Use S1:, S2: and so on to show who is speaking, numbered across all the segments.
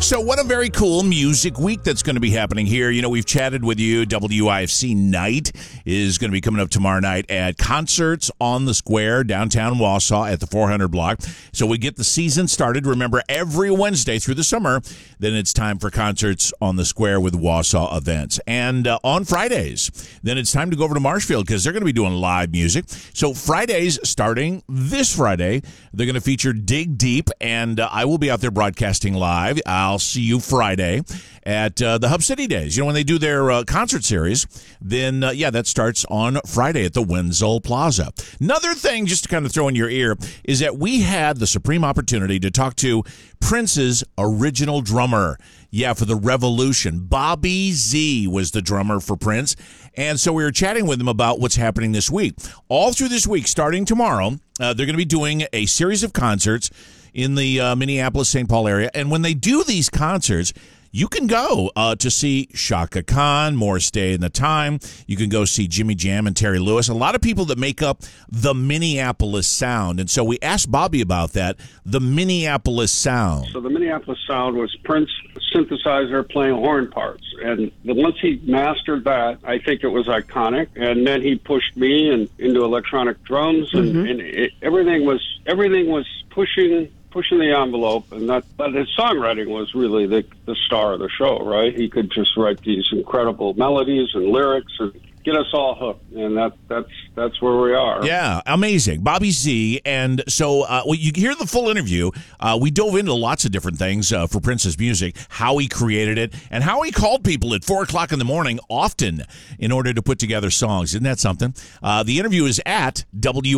S1: So what a very cool music week that's going to be happening here. You know, we've chatted with you. WIFC Night is going to be coming up tomorrow night at Concerts on the Square, downtown Wausau at the 400 block. So we get the season started. Remember, every Wednesday through the summer, then it's time for Concerts on the Square with Wausau events. And on Fridays, then it's time to go over to Marshfield because they're going to be doing live music. So Fridays, starting this Friday, they're going to feature Dig Deep, and I will be out there broadcasting live. I'll see you Friday at the Hub City Days. You know, when they do their concert series, then, that starts on Friday at the Wenzel Plaza. Another thing, just to kind of throw in your ear, is that we had the supreme opportunity to talk to Prince's original drummer. Yeah, for the Revolution. Bobby Z was the drummer for Prince. And so we were chatting with him about what's happening this week. All through this week, starting tomorrow, they're going to be doing a series of concerts in the Minneapolis-St. Paul area. And when they do these concerts, you can go to see Shaka Khan, Morris Day and the Time. You can go see Jimmy Jam and Terry Lewis. A lot of people that make up the Minneapolis sound. And so we asked Bobby about that, the Minneapolis sound.
S2: So the Minneapolis sound was Prince synthesizer playing horn parts. And once he mastered that, I think it was iconic. And then he pushed me into electronic drums. And everything was pushing the envelope, but his songwriting was really the star of the show, right? He could just write these incredible melodies and lyrics and get us all hooked, and that's where we are.
S1: Yeah, amazing. Bobby Z. And so you hear the full interview. We dove into lots of different things for Prince's music, how he created it, and how he called people at 4 o'clock in the morning often in order to put together songs. Isn't that something? The interview is at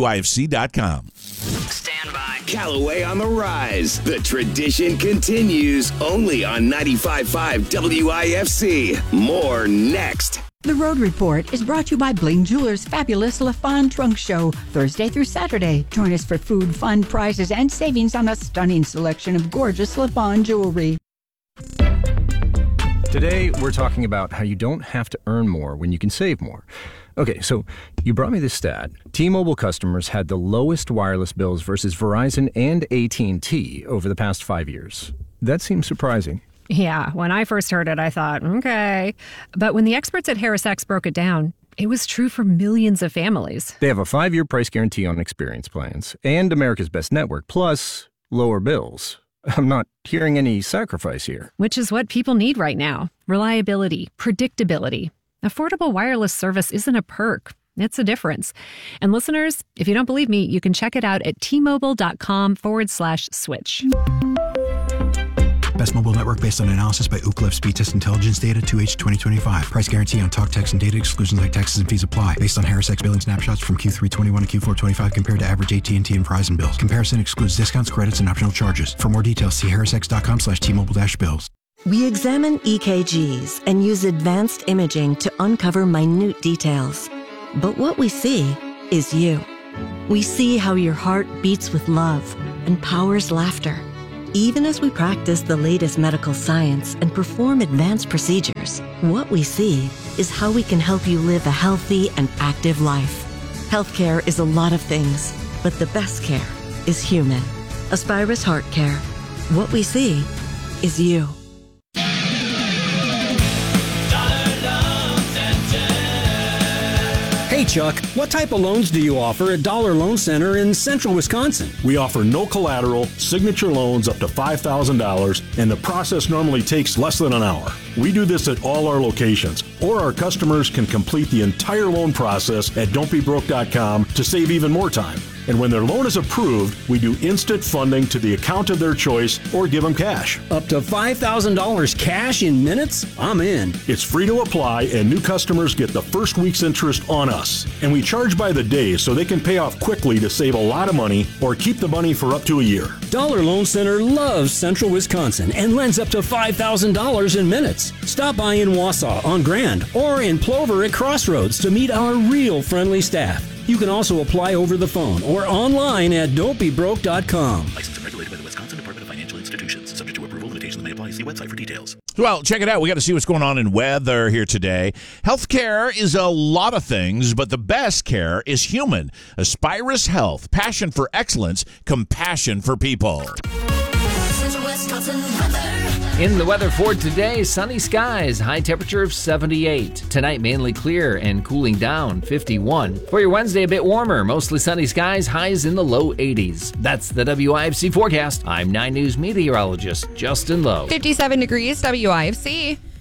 S1: WIFC.com.
S3: Stand by. Callaway on the rise. The tradition continues only on 95.5 WIFC. More next.
S4: The Road Report is brought to you by Bling Jewelers' fabulous LaFon Trunk Show, Thursday through Saturday. Join us for food, fun, prizes, and savings on a stunning selection of gorgeous LaFon jewelry.
S5: Today, we're talking about how you don't have to earn more when you can save more. Okay, so you brought me this stat. T-Mobile customers had the lowest wireless bills versus Verizon and AT&T over the past 5 years. That seems surprising.
S6: Yeah, when I first heard it, I thought, okay. But when the experts at HarrisX broke it down, it was true for millions of families.
S5: They have a 5-year price guarantee on experience plans and America's Best Network, plus lower bills. I'm not hearing any sacrifice here.
S6: Which is what people need right now. Reliability, predictability. Affordable wireless service isn't a perk. It's a difference. And listeners, if you don't believe me, you can check it out at T-Mobile.com/switch.
S7: Best mobile network based on analysis by Ookla Speed Test Intelligence data 2H 2025. Price guarantee on talk, text, and data. Exclusions like taxes and fees apply. Based on HarrisX billing snapshots from Q3 21 to Q4 25 compared to average AT&T and Verizon bills. Comparison excludes discounts, credits, and optional charges. For more details, see harrisx.com/T-Mobile-bills.
S8: We examine EKGs and use advanced imaging to uncover minute details. But what we see is you. We see how your heart beats with love and powers laughter. Even as we practice the latest medical science and perform advanced procedures, what we see is how we can help you live a healthy and active life. Healthcare is a lot of things, but the best care is human. Aspirus Heart Care. What we see is you.
S9: Hey Chuck, what type of loans do you offer at Dollar Loan Center in central Wisconsin?
S10: We offer no collateral, signature loans up to $5,000, and the process normally takes less than an hour. We do this at all our locations, or our customers can complete the entire loan process at don'tbebroke.com to save even more time. And when their loan is approved, we do instant funding to the account of their choice or give them cash.
S9: Up to $5,000 cash in minutes? I'm in.
S10: It's free to apply, and new customers get the first week's interest on us. And we charge by the day so they can pay off quickly to save a lot of money or keep the money for up to a year.
S9: Dollar Loan Center loves central Wisconsin and lends up to $5,000 in minutes. Stop by in Wausau on Grand or in Plover at Crossroads to meet our real friendly staff. You can also apply over the phone or online at don'tbebroke.com.
S11: Licensed and regulated by the Wisconsin Department of Financial Institutions. Subject to approval, limitations may apply. See website for details.
S1: Well, check it out. We got to see what's going on in weather here today. Healthcare is a lot of things, but the best care is human. Aspirus Health. Passion for excellence. Compassion for people.
S12: Central Wisconsin. In the weather for today, sunny skies, high temperature of 78. Tonight, mainly clear and cooling down, 51. For your Wednesday, a bit warmer, mostly sunny skies, highs in the low 80s. That's the WIFC forecast. I'm 9 News meteorologist Justin Lowe.
S13: 57 degrees, WIFC.